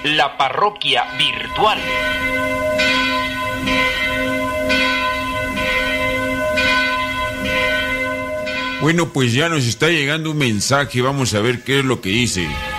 la parroquia virtual. Bueno, pues ya nos está llegando un mensaje, vamos a ver qué es lo que dice.